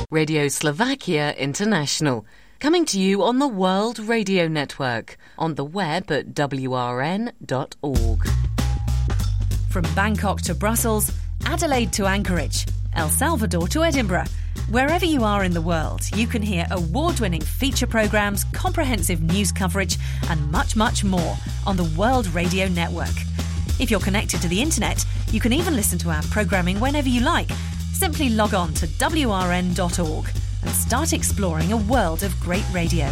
Radio Slovakia International, coming to you on the World Radio Network, on the web at wrn.org. From Bangkok to Brussels, Adelaide to Anchorage, El Salvador to Edinburgh. Wherever you are in the world, you can hear award-winning feature programmes, comprehensive news coverage and much, much more on the World Radio Network. If you're connected to the internet, you can even listen to our programming whenever you like. Simply log on to wrn.org and start exploring a world of great radio.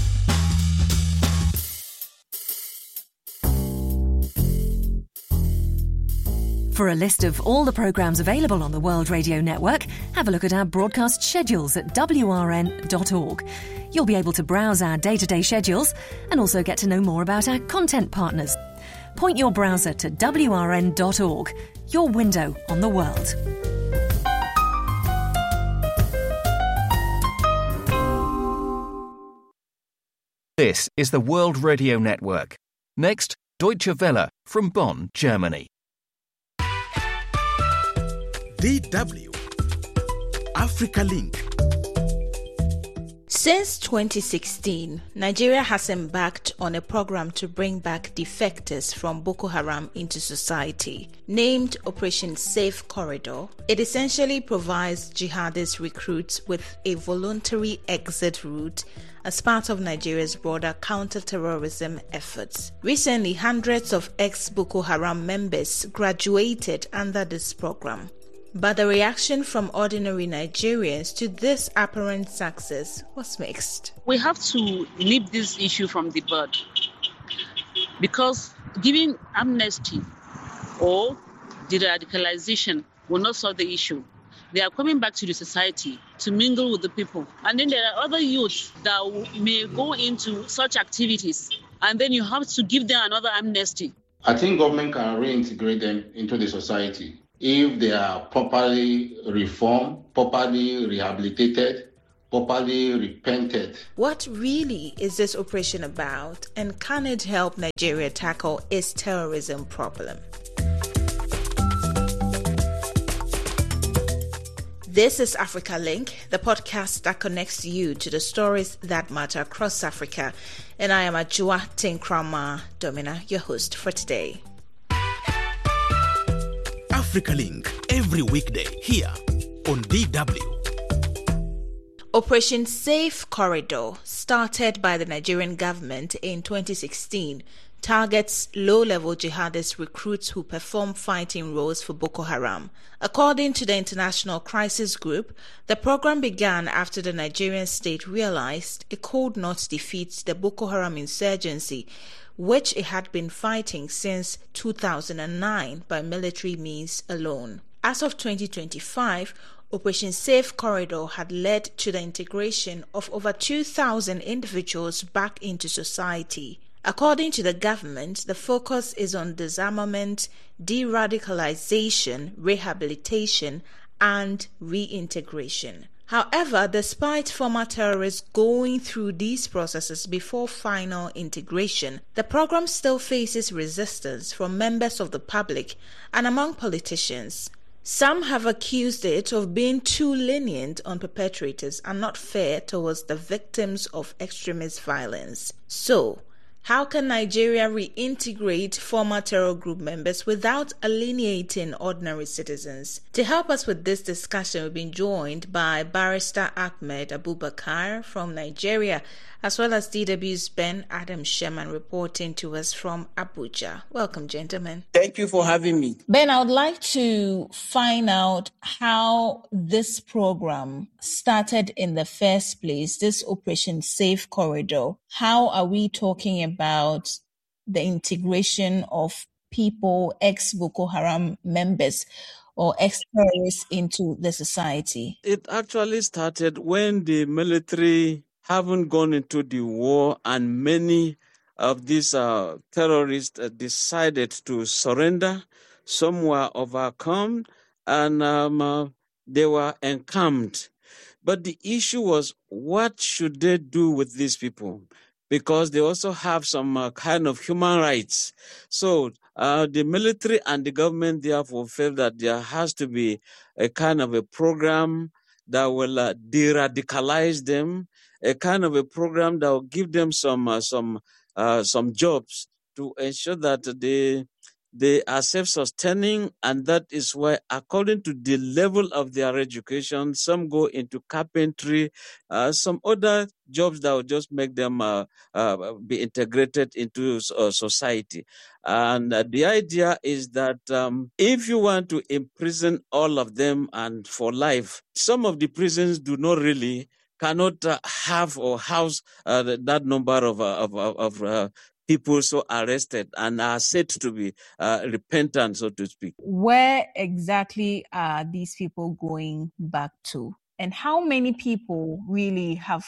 For a list of all the programmes available on the World Radio Network, have a look at our broadcast schedules at wrn.org. You'll be able to browse our day-to-day schedules and also get to know more about our content partners. Point your browser to wrn.org, your window on the world. This is the World Radio Network. Next, Deutsche Welle from Bonn, Germany. DW Africa Link. Since 2016, Nigeria has embarked on a program to bring back defectors from Boko Haram into society. Named Operation Safe Corridor, it essentially provides jihadist recruits with a voluntary exit route as part of Nigeria's broader counter-terrorism efforts. Recently, hundreds of ex-Boko Haram members graduated under this program. But the reaction from ordinary Nigerians to this apparent success was mixed. We have to nip this issue from the bud, because giving amnesty or de-radicalization will not solve the issue. They are coming back to the society to mingle with the people. And then there are other youths that may go into such activities, and then you have to give them another amnesty. I think government can reintegrate them into the society if they are properly reformed, properly rehabilitated, properly repented. What really is this operation about, and can it help Nigeria tackle its terrorism problem? This is Africa Link, the podcast that connects you to the stories that matter across Africa. And I am Ajua Tinkrama Domina, your host for today. Africa Link, every weekday here on DW. Operation Safe Corridor, started by the Nigerian government in 2016, targets low-level jihadist recruits who perform fighting roles for Boko Haram. According to the International Crisis Group, the program began after the Nigerian state realized it could not defeat the Boko Haram insurgency, which it had been fighting since 2009 by military means alone. As of 2025, Operation Safe Corridor had led to the integration of over 2,000 individuals back into society. According to the government, the focus is on disarmament, de-radicalization, rehabilitation, and reintegration. However, despite former terrorists going through these processes before final integration, the program still faces resistance from members of the public and among politicians. Some have accused it of being too lenient on perpetrators and not fair towards the victims of extremist violence. So, how can Nigeria reintegrate former terror group members without alienating ordinary citizens? To help us with this discussion, we've been joined by Barrister Ahmed Abubakar from Nigeria, as well as DW's Ben Adam Sherman reporting to us from Abuja. Welcome, gentlemen. Thank you for having me. Ben, I would like to find out how this program started in the first place, this Operation Safe Corridor. How are we talking about the integration of people, ex-Boko Haram members or ex-terrorists into the society? It actually started when the military haven't gone into the war and many of these terrorists decided to surrender. Some were overcome and they were encamped. But the issue was, what should they do with these people? Because they also have some kind of human rights. So the military and the government therefore felt that there has to be a kind of a program that will de-radicalize them, a kind of a program that will give them some jobs to ensure that they are self-sustaining, and that is why, according to the level of their education, some go into carpentry, some other jobs that will just make them be integrated into society. And the idea is that if you want to imprison all of them and for life, some of the prisons cannot have or house that number of people so arrested and are said to be repentant, so to speak. Where exactly are these people going back to? And how many people really have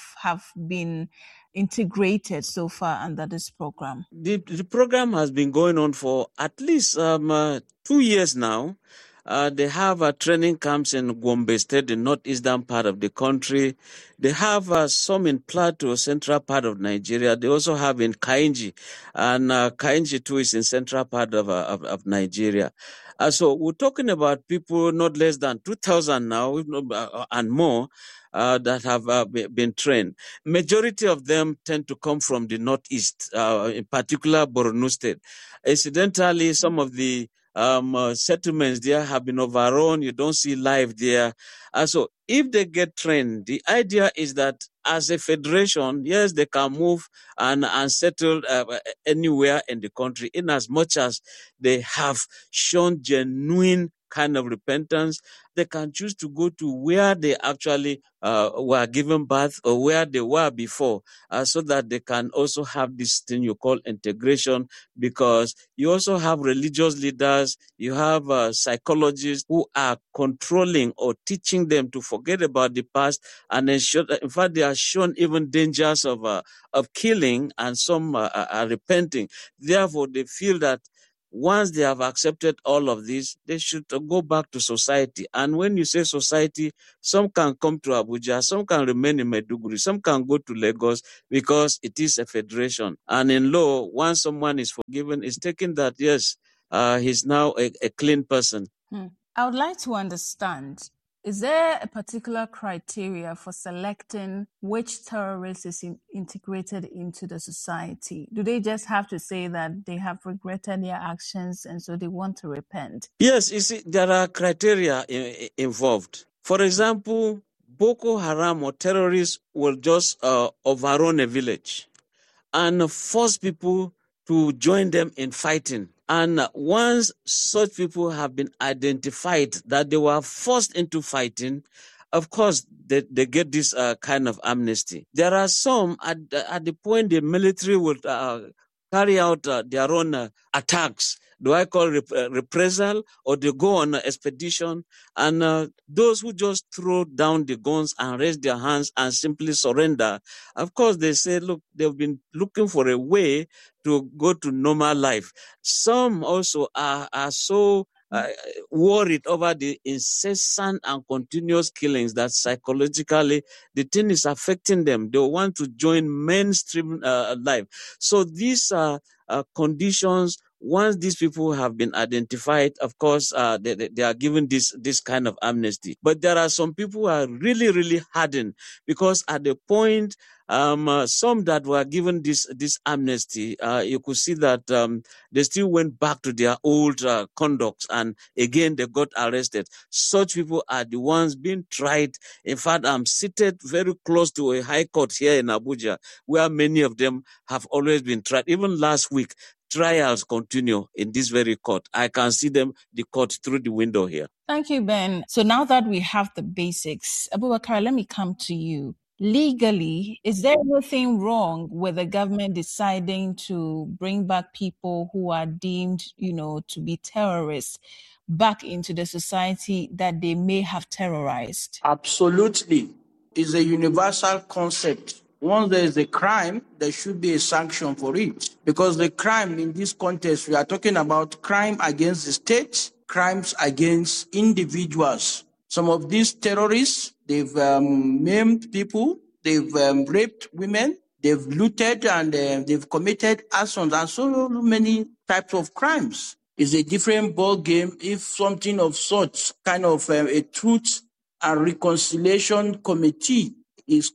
been integrated so far under this program? The program has been going on for at least 2 years now. They have training camps in Gombe State, the northeastern part of the country. They have some in Plateau, central part of Nigeria. They also have in Kainji, and Kainji too is in central part of Nigeria. So we're talking about people not less than 2,000 now, and more, that have been trained. Majority of them tend to come from the northeast, in particular Borno State. Incidentally, some of the settlements there have been overrun. You don't see life there. So if they get trained, the idea is that as a federation, yes, they can move and settle anywhere in the country, in as much as they have shown genuine kind of repentance. They can choose to go to where they actually were given birth or where they were before, so that they can also have this thing you call integration, because you also have religious leaders, you have psychologists who are controlling or teaching them to forget about the past and ensure that, in fact, they are shown even dangers of killing, and some are repenting. Therefore, they feel that once they have accepted all of this, they should go back to society. And when you say society, some can come to Abuja, some can remain in Maiduguri, some can go to Lagos, because it is a federation. And in law, once someone is forgiven, it's taken that, yes, he's now a clean person. I would like to understand, is there a particular criteria for selecting which terrorist is integrated into the society? Do they just have to say that they have regretted their actions and so they want to repent? Yes, you see, there are criteria involved. For example, Boko Haram or terrorists will just overrun a village and force people to join them in fighting. And once such people have been identified that they were forced into fighting, of course, they get this kind of amnesty. There are some, at the point the military will carry out their own attacks. Do I call reprisal? Or they go on an expedition, and those who just throw down the guns and raise their hands and simply surrender, of course, they say, look, they've been looking for a way to go to normal life. Some also are so worried over the incessant and continuous killings that psychologically the thing is affecting them. They want to join mainstream life. So these are conditions. Once these people have been identified, of course, they are given this kind of amnesty. But there are some people who are really, really hardened, because at the point, some that were given this amnesty, you could see that they still went back to their old conducts, and again they got arrested. Such people are the ones being tried. In fact, I'm seated very close to a high court here in Abuja, where many of them have always been tried. Even last week, trials continue in this very court. I can see the court through the window here. Thank you, Ben. So now that we have the basics, Abubakar, let me come to you. Legally, is there anything wrong with the government deciding to bring back people who are deemed, to be terrorists back into the society that they may have terrorized? Absolutely. It's a universal concept. Once there is a crime, there should be a sanction for it. Because the crime in this context, we are talking about crime against the state, crimes against individuals. Some of these terrorists, they've maimed people, they've raped women, they've looted, and they've committed arson and so many types of crimes. It's a different ball game if something of such kind of a truth a reconciliation committee is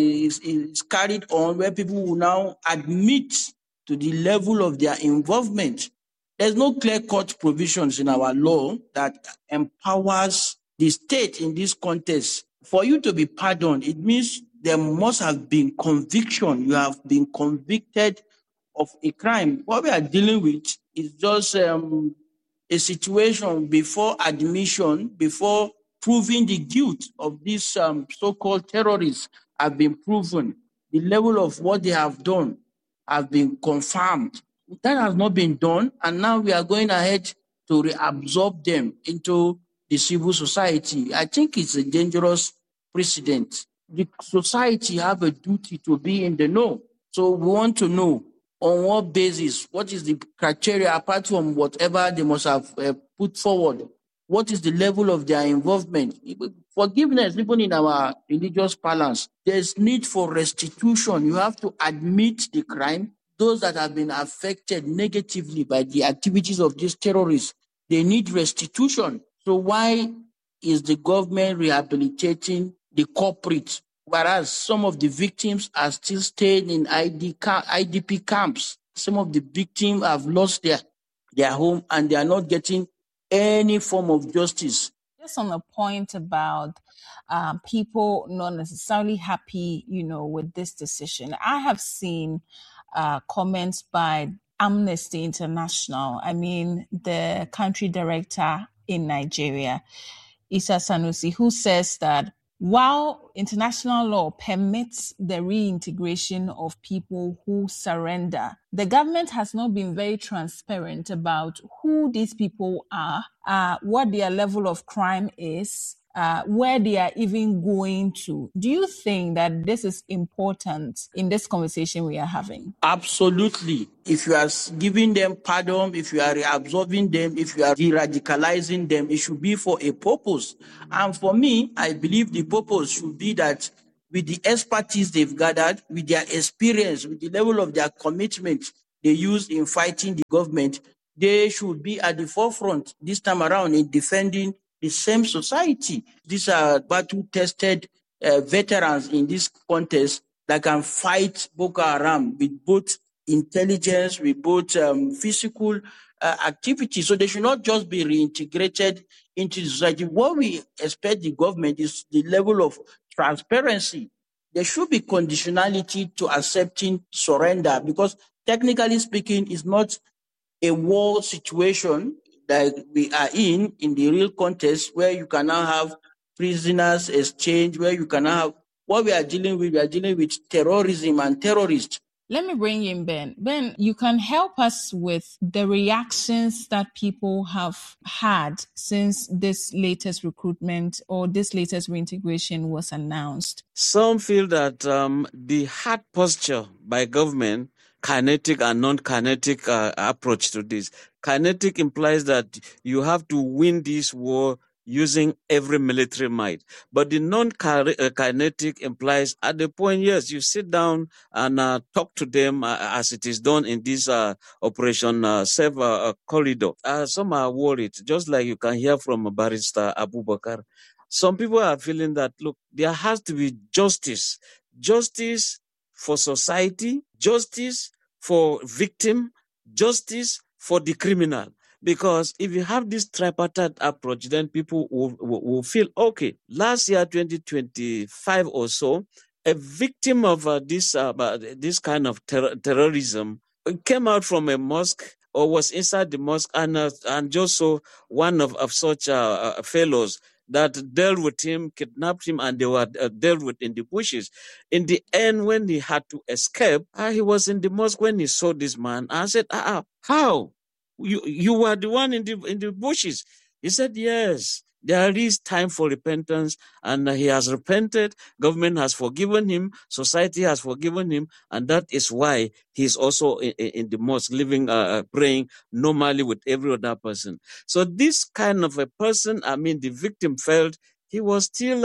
carried on, where people will now admit to the level of their involvement. There's no clear-cut provisions in our law that empowers the state in this context. For you to be pardoned, it means there must have been conviction. You have been convicted of a crime. What we are dealing with is just a situation before admission, before proving the guilt of these so-called terrorists have been proven. The level of what they have done have been confirmed. That has not been done, and now we are going ahead to reabsorb them into the civil society. I think it's a dangerous precedent. The society have a duty to be in the know. So we want to know on what basis, what is the criteria, apart from whatever they must have put forward, what is the level of their involvement? Forgiveness, even in our religious parlance, there's need for restitution. You have to admit the crime. Those that have been affected negatively by the activities of these terrorists, they need restitution. So why is the government rehabilitating the culprits, whereas some of the victims are still staying in IDP camps? Some of the victims have lost their home and they are not getting any form of justice. Just on the point about people not necessarily happy, with this decision, I have seen comments by Amnesty International. I mean, the country director in Nigeria, Isa Sanusi, who says that while international law permits the reintegration of people who surrender, the government has not been very transparent about who these people are, what their level of crime is, where they are even going to. Do you think that this is important in this conversation we are having? Absolutely. If you are giving them pardon, if you are reabsorbing them, if you are de-radicalizing them, it should be for a purpose. And for me, I believe the purpose should be that with the expertise they've gathered, with their experience, with the level of their commitment they use in fighting the government, they should be at the forefront this time around in defending the same society. These are battle-tested veterans in this contest that can fight Boko Haram with both intelligence, with both physical activity. So they should not just be reintegrated into the society. What we expect the government is the level of transparency. There should be conditionality to accepting surrender, because technically speaking, it's not a war situation that we are in the real context, where you can now have prisoners exchange, where you can now have what we are dealing with terrorism and terrorists. Let me bring in Ben. Ben, you can help us with the reactions that people have had since this latest recruitment or this latest reintegration was announced. Some feel that the hard posture by government, kinetic and non-kinetic approach to this. Kinetic implies that you have to win this war using every military might. But the non-kinetic implies at the point, yes, you sit down and talk to them as it is done in this Operation Safe Corridor. Some are worried, just like you can hear from Barrister Abubakar. Some people are feeling that, look, there has to be justice. Justice for society, justice for victim, justice for the criminal. Because if you have this tripartite approach, then people will feel, okay, last year, 2025 or so, a victim of this kind of terrorism came out from a mosque or was inside the mosque and just saw one of such fellows that dealt with him, kidnapped him, and they were dealt with in the bushes. In the end, when he had to escape, he was in the mosque when he saw this man. I said, how? You were the one in the bushes. He said, yes, there is time for repentance, and he has repented. Government has forgiven him. Society has forgiven him, and that is why he's also in the mosque, living, praying normally with every other person. So this kind of a person, the victim felt he was still,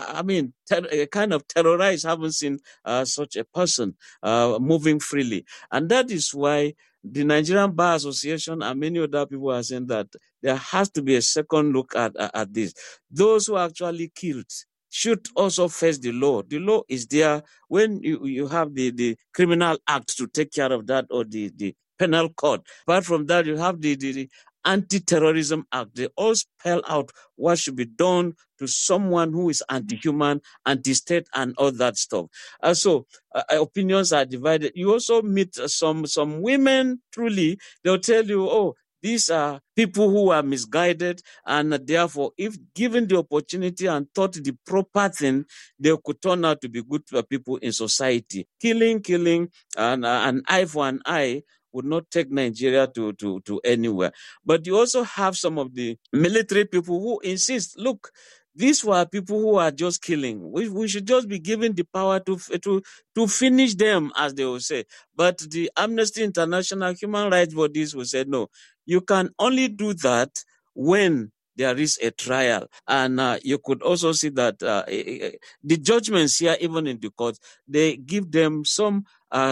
kind of terrorized. Haven't seen such a person moving freely, and that is why the Nigerian Bar Association and many other people are saying that there has to be a second look at this. Those who actually killed should also face the law. The law is there when you have the criminal act to take care of that, or the penal code. Apart from that, you have the Anti-Terrorism Act. They all spell out what should be done to someone who is anti-human, anti-state, and all that stuff. So opinions are divided. You also meet some women, truly, they'll tell you, oh, these are people who are misguided, and therefore, if given the opportunity and taught the proper thing, they could turn out to be good people in society. Killing, and an eye for an eye would not take Nigeria to anywhere. But you also have some of the military people who insist, look, these were people who are just killing. We should just be given the power to finish them, as they will say. But the Amnesty International, human rights bodies will say, no, you can only do that when there is a trial. And you could also see that the judgments here, even in the court, they give them some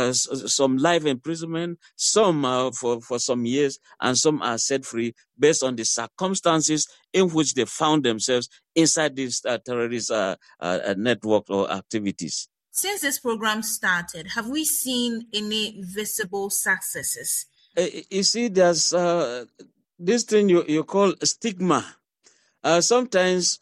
life imprisonment, some for some years, and some are set free based on the circumstances in which they found themselves inside this terrorist network or activities. Since this program started, have we seen any visible successes? You see, there's this thing you call stigma. Sometimes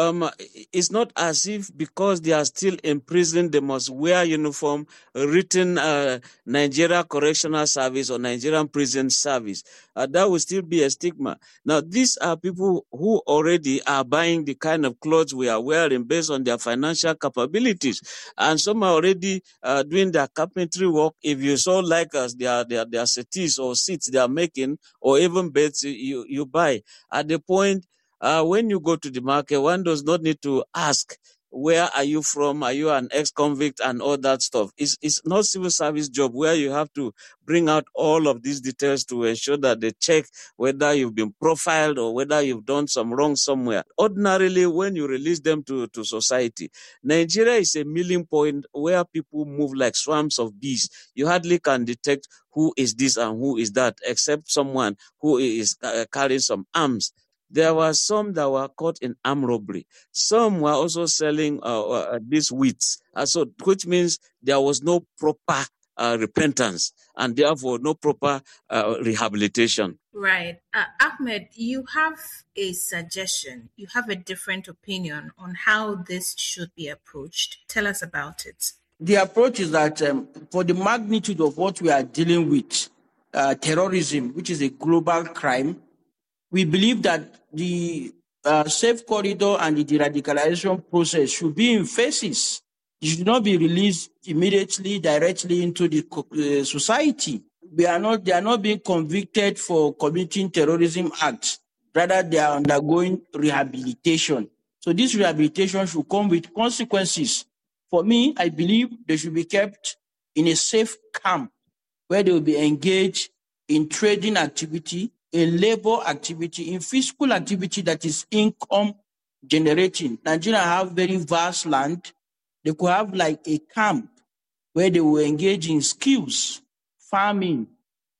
it's not as if because they are still in prison, they must wear uniform written Nigeria Correctional Service or Nigerian Prison Service. That will still be a stigma. Now, these are people who already are buying the kind of clothes we are wearing based on their financial capabilities. And some are already doing their carpentry work. If you so like us, their settees or seats they are making, or even beds you buy. At the point, when you go to the market, one does not need to ask, where are you from? Are you an ex-convict and all that stuff? It's not civil service job where you have to bring out all of these details to ensure that they check whether you've been profiled or whether you've done some wrong somewhere. Ordinarily, when you release them to society, Nigeria is a melting point where people move like swarms of bees. You hardly can detect who is this and who is that, except someone who is carrying some arms. There were some that were caught in armed robbery. Some were also selling these wheats, which means there was no proper repentance and therefore no proper rehabilitation. Right. Ahmed, you have a suggestion. You have a different opinion on how this should be approached. Tell us about it. The approach is that for the magnitude of what we are dealing with, terrorism, which is a global crime, we believe that the safe corridor and the de-radicalization process should be in phases. It should not be released immediately, directly into the society. They are not being convicted for committing terrorism acts. Rather, they are undergoing rehabilitation. So this rehabilitation should come with consequences. For me, I believe they should be kept in a safe camp where they will be engaged in trading activity, in labor activity, in physical activity that is income generating. Nigeria have very vast land. They could have like a camp where they will engage in skills, farming,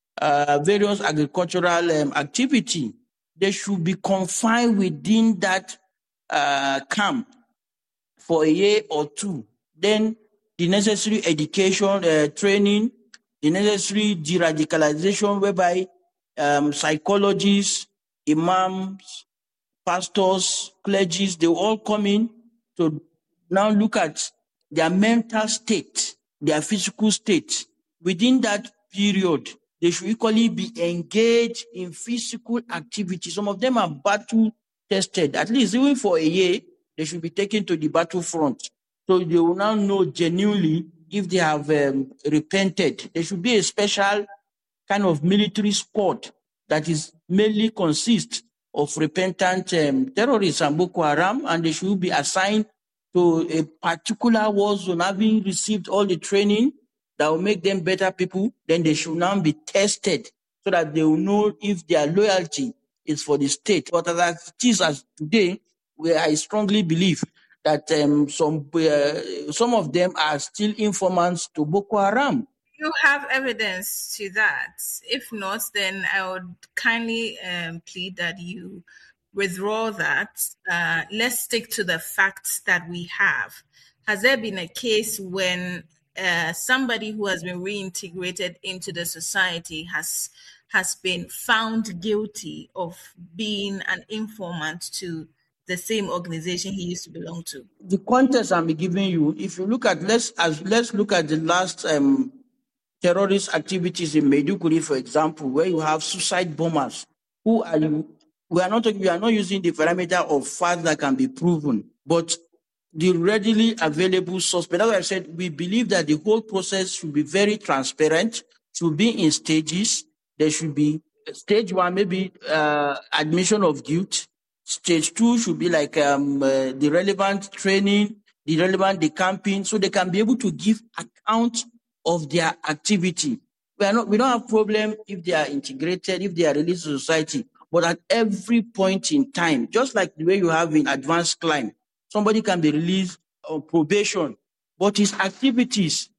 various agricultural activity. They should be confined within that camp for a year or two. Then the necessary education, training, the necessary de-radicalization whereby psychologists, imams, pastors, clergies, they all come in to now look at their mental state, their physical state. Within that period, they should equally be engaged in physical activity. Some of them are battle tested. At least even for a year, they should be taken to the battlefront. So they will now know genuinely if they have repented. There should be a special kind of military squad that is mainly consists of repentant terrorists and Boko Haram, and they should be assigned to a particular war zone, having received all the training that will make them better people. Then they should now be tested so that they will know if their loyalty is for the state. But as it is as today, where I strongly believe that some of them are still informants to Boko Haram. you have evidence to that? If not, then I would kindly plead that you withdraw that. Let's stick to the facts that we have. Has there been a case when somebody who has been reintegrated into the society has been found guilty of being an informant to the same organization he used to belong to? The context I'm giving you, if you look at, let's look at the last terrorist activities in Maiduguri, for example, where you have suicide bombers. We are not using the parameter of facts that can be proven, but the readily available suspect. That's why I said we believe that the whole process should be very transparent, should be in stages. There should be stage one, maybe admission of guilt. Stage two should be like the relevant training, the relevant decamping, so they can be able to give account of their activity. We don't have problem if they are integrated, if they are released to society, but at every point in time, just like the way you have in advanced crime, somebody can be released on probation, but his activities,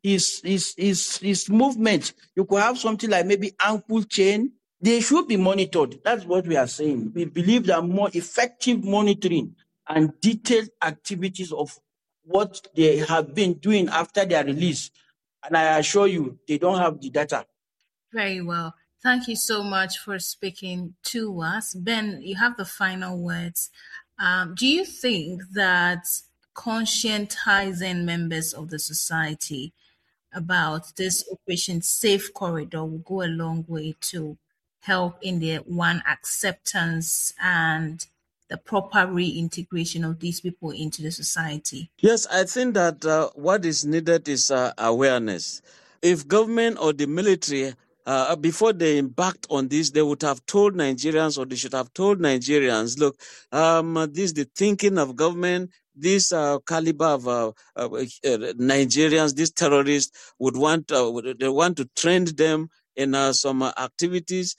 his movement, you could have something like maybe ankle chain. They should be monitored. That's what we are saying. We believe that more effective monitoring and detailed activities of what they have been doing after their release. And I assure you, they don't have the data. Very well. Thank you so much for speaking to us. Ben, you have the final words. Do you think that conscientizing members of the society about this Operation Safe Corridor will go a long way to help in the acceptance and the proper reintegration of these people into the society? Yes, I think that what is needed is awareness. If government or the military, before they embarked on this, they would have told Nigerians, or they should have told Nigerians, look, this is the thinking of government. This caliber of Nigerians, these terrorists would want to train them in some activities,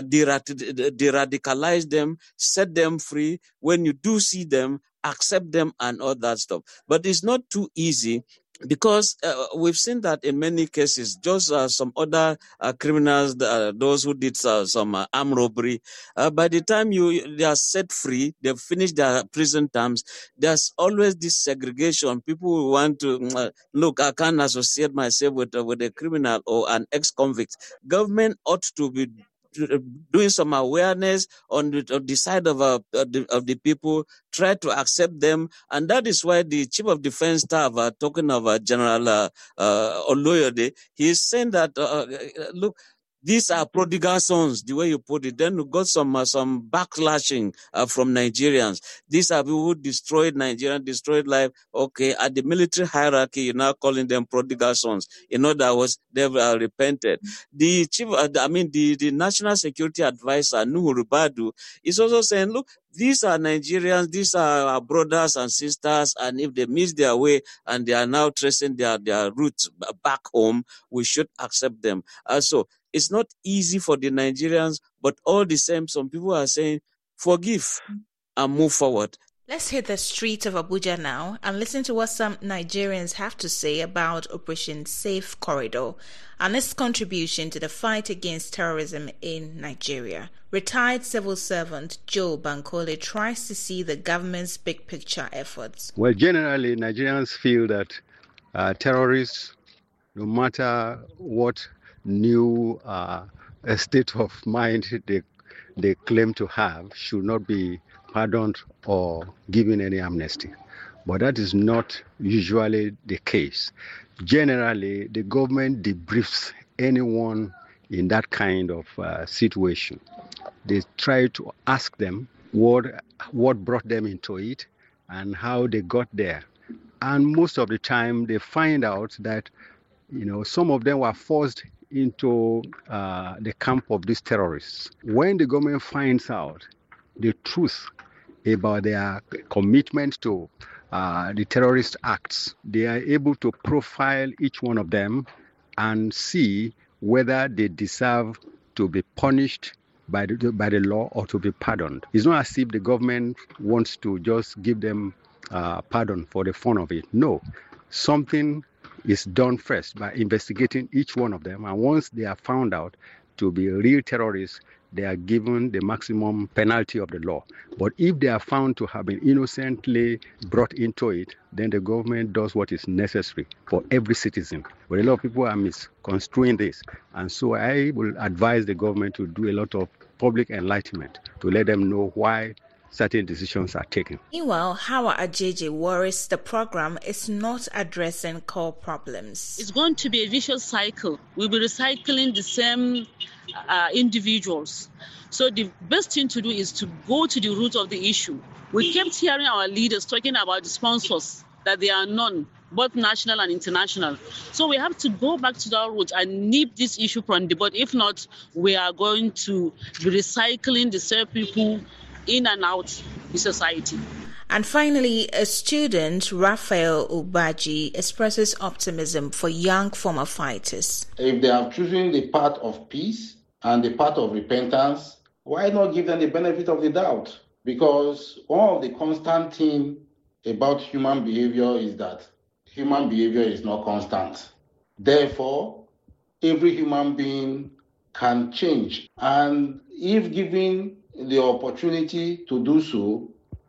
de-radicalize them, set them free. When you do see them, accept them and all that stuff. But it's not too easy, because we've seen that in many cases, just some other criminals, those who did some armed robbery, by the time they are set free, they've finished their prison terms, there's always this segregation. People who want to, look, I can't associate myself with a criminal or an ex-convict. Government ought to be doing some awareness on the side of the people, try to accept them. And that is why the Chief of Defense Staff, talking of General Oloyede, he is saying that, look, these are prodigal sons, the way you put it. Then we got some backlashing from Nigerians. These are people who destroyed Nigeria, destroyed life. Okay, at the military hierarchy, you're now calling them prodigal sons. In other words, they've repented. The chief, the National Security Advisor, Nuhu Ribadu, is also saying, look, these are Nigerians, these are our brothers and sisters, and if they miss their way and they are now tracing their roots back home, we should accept them. So it's not easy for the Nigerians, but all the same, some people are saying, forgive and move forward. Let's hit the streets of Abuja now and listen to what some Nigerians have to say about Operation Safe Corridor and its contribution to the fight against terrorism in Nigeria. Retired civil servant Joe Bankole tries to see the government's big picture efforts. Well, generally, Nigerians feel that terrorists, no matter what new state of mind they claim to have, should not be pardoned or given any amnesty. But that is not usually the case. Generally, the government debriefs anyone in that kind of situation. They try to ask them what brought them into it and how they got there. And most of the time, they find out that, some of them were forced into the camp of these terrorists. When the government finds out the truth about their commitment to the terrorist acts, they are able to profile each one of them and see whether they deserve to be punished by the law or to be pardoned. It's not as if the government wants to just give them pardon for the fun of it. No, something is done first by investigating each one of them. And once they are found out to be real terrorists, they are given the maximum penalty of the law. But if they are found to have been innocently brought into it, then the government does what is necessary for every citizen. But a lot of people are misconstruing this. And so I will advise the government to do a lot of public enlightenment to let them know why certain decisions are taken. Meanwhile, Hawa Ajeje worries the program is not addressing core problems. It's going to be a vicious cycle. We'll be recycling the same individuals. So the best thing to do is to go to the root of the issue. We kept hearing our leaders talking about the sponsors, that they are none, both national and international. So we have to go back to that root and nip this issue from the bud. If not, we are going to be recycling the same people in and out the society. And finally, a student, Raphael Ubaji, expresses optimism for young former fighters. If they have chosen the path of peace and the path of repentance, why not give them the benefit of the doubt? Because one of the constant things about human behavior is that human behavior is not constant. Therefore, every human being can change. And if given the opportunity to do so,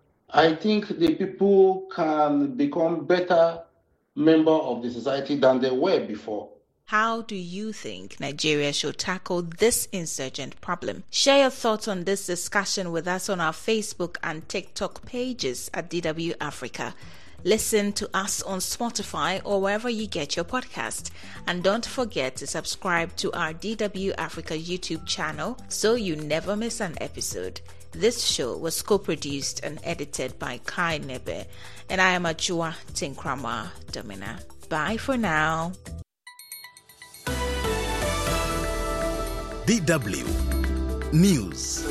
I think the people can become better members of the society than they were before. How do you think Nigeria should tackle this insurgent problem? Share your thoughts on this discussion with us on our Facebook and TikTok pages at DW Africa. Listen to us on Spotify or wherever you get your podcast. And don't forget to subscribe to our DW Africa YouTube channel so you never miss an episode. This show was co-produced and edited by Kai Nebe, and I am Ajua Tinkrama Domina. Bye for now. DW News.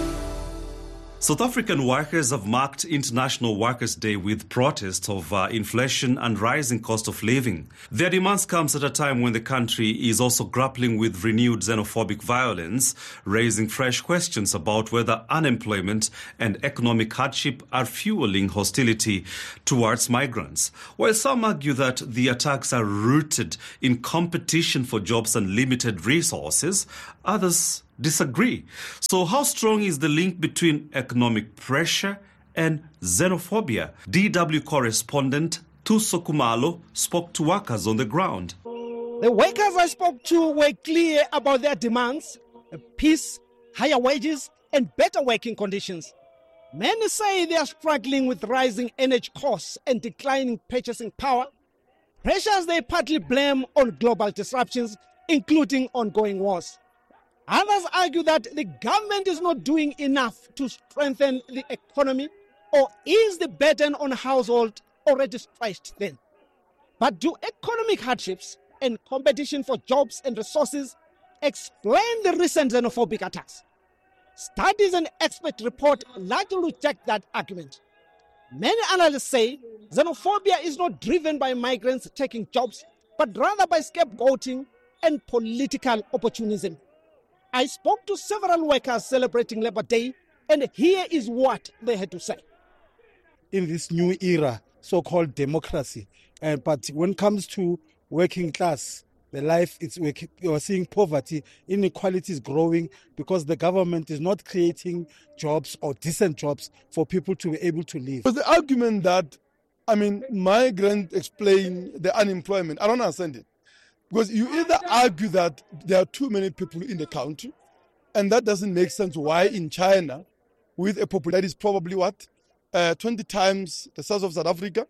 South African workers have marked International Workers' Day with protests of inflation and rising cost of living. Their demands comes at a time when the country is also grappling with renewed xenophobic violence, raising fresh questions about whether unemployment and economic hardship are fueling hostility towards migrants. While some argue that the attacks are rooted in competition for jobs and limited resources, others disagree. So how strong is the link between economic pressure and xenophobia? DW correspondent Tuso Kumalo spoke to workers on the ground. The workers I spoke to were clear about their demands: peace, higher wages, and better working conditions. Many say they are struggling with rising energy costs and declining purchasing power, pressures they partly blame on global disruptions, including ongoing wars. Others argue that the government is not doing enough to strengthen the economy or ease the burden on households already stretched thin. But do economic hardships and competition for jobs and resources explain the recent xenophobic attacks? Studies and expert report largely reject that argument. Many analysts say xenophobia is not driven by migrants taking jobs, but rather by scapegoating and political opportunism. I spoke to several workers celebrating Labor Day, and here is what they had to say. In this new era, so-called democracy, but when it comes to working class, the life is you're seeing poverty, inequality is growing because the government is not creating jobs or decent jobs for people to be able to live. But the argument that, migrants explain the unemployment, I don't understand it. Because you either argue that there are too many people in the country, and that doesn't make sense. Why in China, with a population that is probably 20 times the size of South Africa,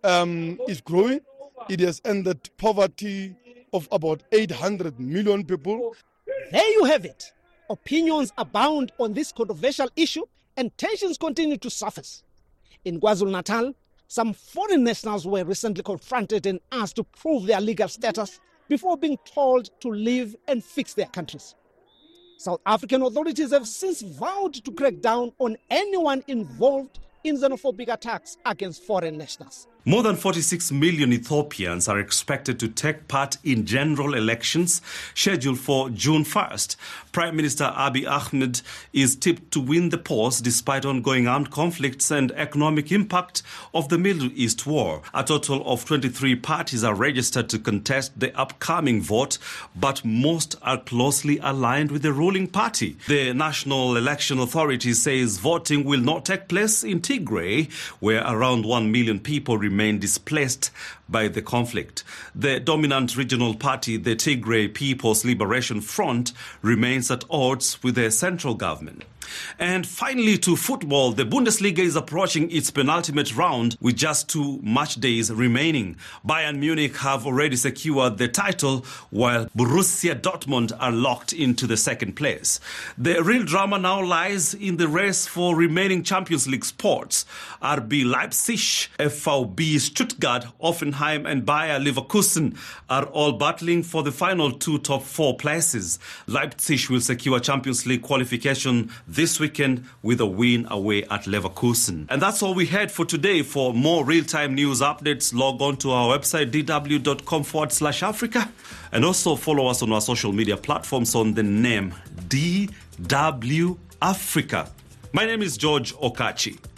is growing. It has ended poverty of about 800 million people. There you have it. Opinions abound on this controversial issue, and tensions continue to surface. In KwaZulu-Natal, some foreign nationals were recently confronted and asked to prove their legal status before being told to leave and fix their countries. South African authorities have since vowed to crack down on anyone involved in xenophobic attacks against foreign nationals. More than 46 million Ethiopians are expected to take part in general elections scheduled for June 1st. Prime Minister Abiy Ahmed is tipped to win the post despite ongoing armed conflicts and economic impact of the Middle East war. A total of 23 parties are registered to contest the upcoming vote, but most are closely aligned with the ruling party. The National Election Authority says voting will not take place in Tigray, where around 1 million people remain displaced by the conflict. The dominant regional party, the Tigray People's Liberation Front, remains at odds with the central government. And finally, to football, the Bundesliga is approaching its penultimate round with just 2 match days remaining. Bayern Munich have already secured the title, while Borussia Dortmund are locked into the second place. The real drama now lies in the race for remaining Champions League spots. RB Leipzig, VfB Stuttgart, Hoffenheim and Bayer Leverkusen are all battling for the final 2 top 4 places. Leipzig will secure Champions League qualification this weekend with a win away at Leverkusen. And that's all we had for today. For more real-time news updates, log on to our website dw.com/Africa, and also follow us on our social media platforms on the name DW Africa. My name is George Okachi.